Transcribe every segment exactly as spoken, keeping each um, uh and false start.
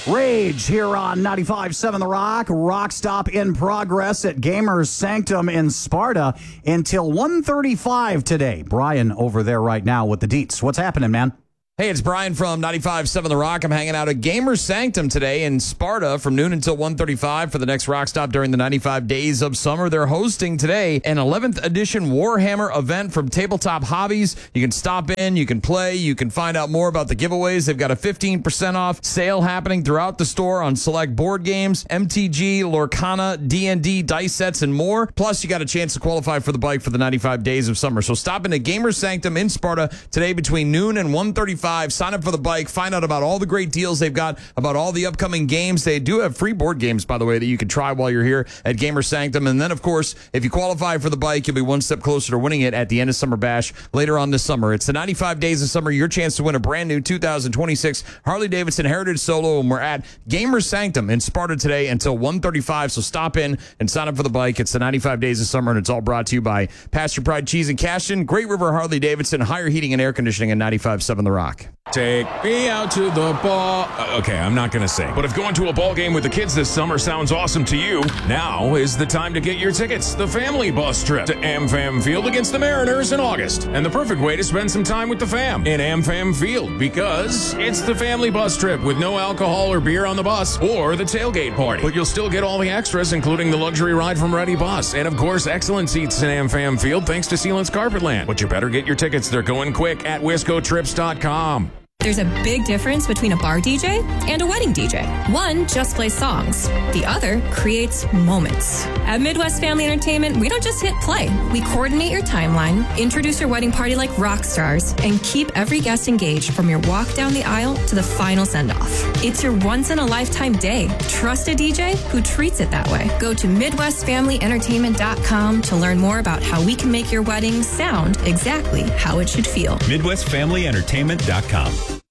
Rage here on ninety-five point seven The Rock. Rock stop in progress at Gamers Sanctum in Sparta until one thirty-five today. Brian over there right now with the deets. What's happening, man? Hey, it's Brian from ninety-five point seven The Rock. I'm hanging out at Gamers Sanctum today in Sparta from noon until one thirty-five for the next rock stop during the ninety-five days of summer. They're hosting today an eleventh edition Warhammer event from Tabletop Hobbies. You can stop in, you can play, you can find out more about the giveaways. They've got a fifteen percent off sale happening throughout the store on select board games, M T G, Lorcana, D and D, dice sets, and more. Plus, you got a chance to qualify for the bike for the ninety-five days of summer. So stop in at Gamers Sanctum in Sparta today between noon and one thirty-five. Sign up for the bike. Find out about all the great deals they've got, about all the upcoming games. They do have free board games, by the way, that you can try while you're here at Gamers Sanctum. And then, of course, if you qualify for the bike, you'll be one step closer to winning it at the end of Summer Bash later on this summer. It's the ninety-five days of summer, your chance to win a brand new two thousand twenty-six Harley-Davidson Heritage Solo. And we're at Gamers Sanctum in Sparta today until one thirty-five. So stop in and sign up for the bike. It's the ninety-five days of summer, and it's all brought to you by Pasture Pride Cheese and Cashton, Great River Harley-Davidson, Higher Heating and Air Conditioning, and ninety-five point seven The Rock. Take me out to the ball. Uh, okay, I'm not going to sing. But if going to a ball game with the kids this summer sounds awesome to you, now is the time to get your tickets. The family bus trip to AmFam Field against the Mariners in August. And the perfect way to spend some time with the fam in AmFam Field, because it's the family bus trip with no alcohol or beer on the bus or the tailgate party. But you'll still get all the extras, including the luxury ride from Ready Bus. And of course, excellent seats in AmFam Field thanks to Sealant's Carpetland. But you better get your tickets. They're going quick at wisco trips dot com. There's a big difference between a bar D J and a wedding D J. One just plays songs. The other creates moments. At Midwest Family Entertainment, we don't just hit play. We coordinate your timeline, introduce your wedding party like rock stars, and keep every guest engaged from your walk down the aisle to the final send-off. It's your once-in-a-lifetime day. Trust a D J who treats it that way. Go to midwest family entertainment dot com to learn more about how we can make your wedding sound exactly how it should feel. midwest family entertainment dot com.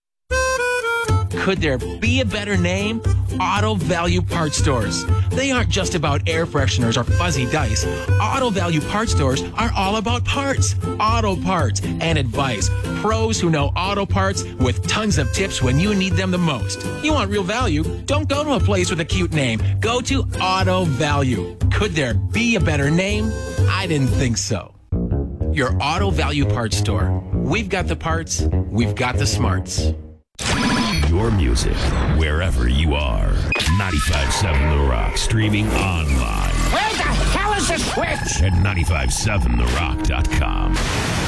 Could there be a better name? Auto Value Parts Stores. They aren't just about air fresheners or fuzzy dice. Auto Value Parts Stores are all about parts, auto parts, and advice. Pros who know auto parts with tons of tips when you need them the most. You want real value? Don't go to a place with a cute name. Go to Auto Value. Could there be a better name? I didn't think so. Your Auto Value Parts Store. We've got the parts. We've got the smarts. Your music, wherever you are. ninety-five point seven The Rock, streaming online. Where the hell is the switch? At ninety-five point seven the rock dot com.